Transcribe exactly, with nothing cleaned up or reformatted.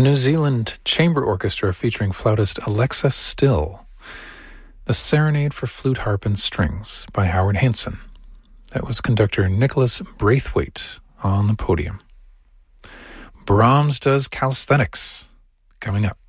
New Zealand Chamber Orchestra featuring flautist Alexa Still. The Serenade for Flute, Harp, and Strings by Howard Hanson. That was conductor Nicholas Braithwaite on the podium. Brahms does calisthenics coming up.